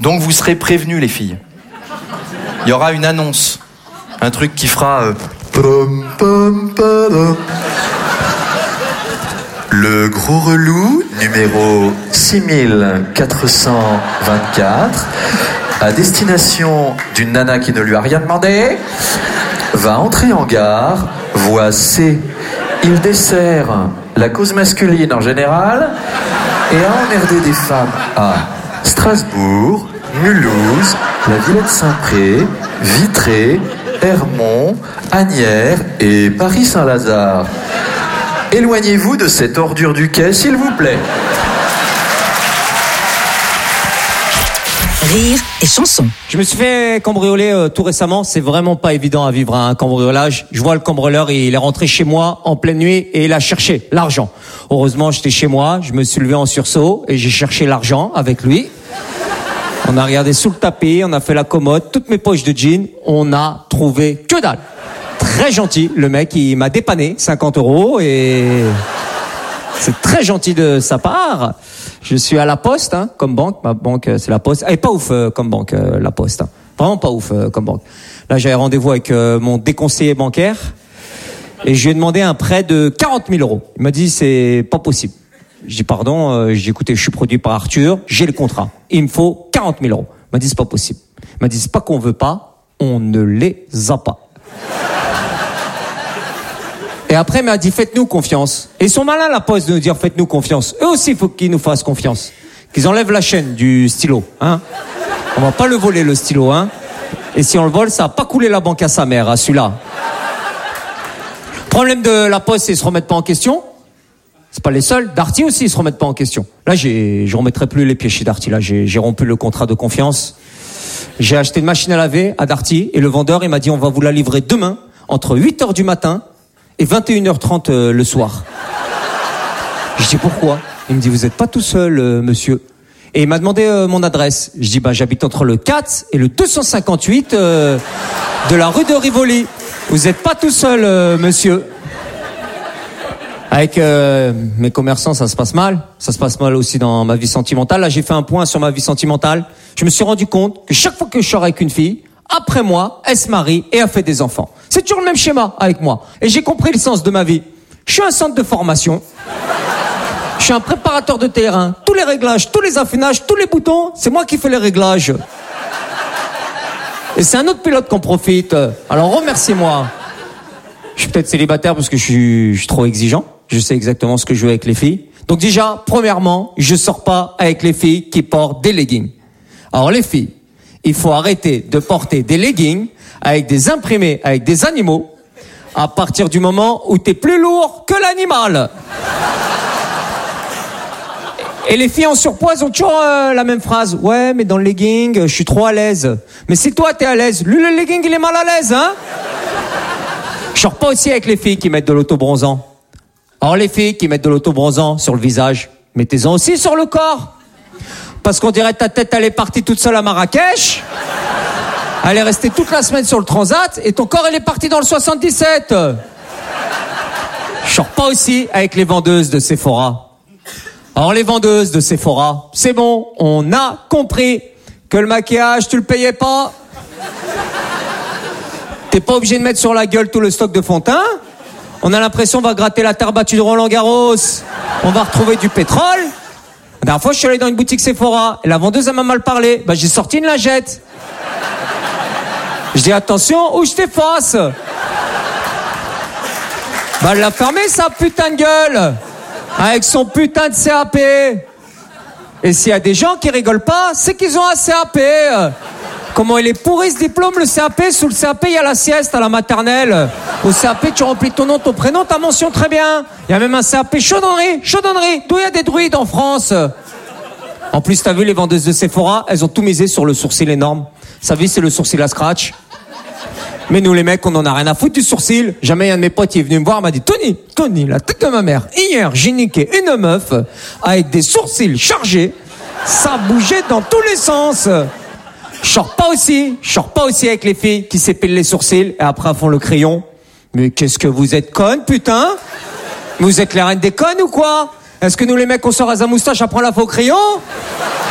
Donc vous serez prévenus, les filles. Il y aura une annonce. Un truc qui fera... Le gros relou, numéro 6424, à destination d'une nana qui ne lui a rien demandé, va entrer en gare, voie C. Il dessert la cause masculine en général et a emmerdé des femmes à Strasbourg, Mulhouse, la Villette Saint-Pré, Vitré, Hermont, Asnières et Paris-Saint-Lazare. Éloignez-vous de cette ordure du quai, s'il vous plaît. Rire et chanson. Je me suis fait cambrioler tout récemment. C'est vraiment pas évident à vivre un cambriolage. Je vois le cambrioleur, il est rentré chez moi en pleine nuit et il a cherché l'argent. Heureusement, j'étais chez moi, je me suis levé en sursaut et j'ai cherché l'argent avec lui. On a regardé sous le tapis, on a fait la commode, toutes mes poches de jeans, on a trouvé que dalle. Très gentil, le mec, il m'a dépanné 50 € et c'est très gentil de sa part. Je suis à la Poste, hein, comme banque. Ma banque, c'est la Poste. Elle est pas ouf comme banque, la Poste. Hein. Vraiment pas ouf comme banque. Là, j'avais rendez-vous avec mon déconseiller bancaire et je lui ai demandé un prêt de 40 000 €. Il m'a dit, c'est pas possible. Je dis, pardon. Je dis, écoutez, je suis produit par Arthur, j'ai le contrat. Il me faut 40 000 €. Il m'a dit, c'est pas possible. Il m'a dit, c'est pas qu'on veut pas, on ne les a pas. Et après, il m'a dit, faites-nous confiance. Et ils sont malins, la Poste, de nous dire, faites-nous confiance. Eux aussi, il faut qu'ils nous fassent confiance. Qu'ils enlèvent la chaîne du stylo, hein. On va pas le voler, le stylo, hein. Et si on le vole, ça va pas couler la banque à sa mère, à celui-là. Problème de la Poste, c'est qu'ils se remettent pas en question. C'est pas les seuls. Darty aussi, ils se remettent pas en question. Là, je remettrai plus les pieds chez Darty. Là, j'ai rompu le contrat de confiance. J'ai acheté une machine à laver à Darty et le vendeur, il m'a dit, on va vous la livrer demain, entre 8h du matin et 21h30 le soir. Je dis pourquoi? Il me dit, vous êtes pas tout seul, monsieur. Et il m'a demandé mon adresse. Je dis, j'habite entre le 4 et le 258 de la rue de Rivoli. Vous êtes pas tout seul, monsieur. Avec mes commerçants, ça se passe mal. Ça se passe mal aussi dans ma vie sentimentale. Là, j'ai fait un point sur ma vie sentimentale. Je me suis rendu compte que chaque fois que je sors avec une fille, après moi, elle se marie et elle fait des enfants. C'est toujours le même schéma avec moi. Et j'ai compris le sens de ma vie. Je suis un centre de formation. Je suis un préparateur de terrain. Tous les réglages, tous les affinages, tous les boutons, c'est moi qui fais les réglages. Et c'est un autre pilote qu'on profite. Alors remerciez-moi. Je suis peut-être célibataire parce que je suis trop exigeant. Je sais exactement ce que je veux avec les filles. Donc déjà, premièrement, je sors pas avec les filles qui portent des leggings. Alors les filles, il faut arrêter de porter des leggings avec des imprimés, avec des animaux, à partir du moment où t'es plus lourd que l'animal. Et les filles en surpoids ont toujours la même phrase. Ouais, mais dans le legging, je suis trop à l'aise. Mais si toi t'es à l'aise, lui le legging il est mal à l'aise, hein. Je sors pas aussi avec les filles qui mettent de l'autobronzant. Alors les filles qui mettent de l'autobronzant sur le visage, mettez-en aussi sur le corps. Parce qu'on dirait que ta tête, elle est partie toute seule à Marrakech. Elle est restée toute la semaine sur le transat et ton corps, elle est parti dans le 77. Je sors pas aussi avec les vendeuses de Sephora. Alors les vendeuses de Sephora, c'est bon, on a compris que le maquillage, tu le payais pas. T'es pas obligé de mettre sur la gueule tout le stock de fond de teint. On a l'impression qu'on va gratter la terre battue de Roland-Garros. On va retrouver du pétrole. La dernière fois, je suis allé dans une boutique Sephora. Et la vendeuse, elle m'a mal parlé. J'ai sorti une lingette. Je dis, attention, où je t'efface. Elle l'a fermé, sa putain de gueule. Avec son putain de CAP. Et s'il y a des gens qui rigolent pas, c'est qu'ils ont un CAP. Comment il est pourri ce diplôme, le CAP. Sous le CAP, il y a la sieste à la maternelle. Au CAP, tu remplis ton nom, ton prénom, ta mention, très bien. Il y a même un CAP chaudronnerie. D'où il y a des druides en France. En plus, t'as vu, les vendeuses de Sephora, elles ont tout misé sur le sourcil énorme. Sa vie, c'est le sourcil à scratch. Mais nous, les mecs, on en a rien à foutre du sourcil. Jamais un de mes potes qui est venu me voir, m'a dit, Tony, la tête de ma mère. Hier, j'ai niqué une meuf avec des sourcils chargés. Ça bougeait dans tous les sens. Je sors pas aussi avec les filles qui s'épilent les sourcils et après font le crayon. Mais qu'est-ce que vous êtes connes, putain? Vous êtes les reines des connes ou quoi? Est-ce que nous les mecs on se rase la moustache après on la fait au crayon?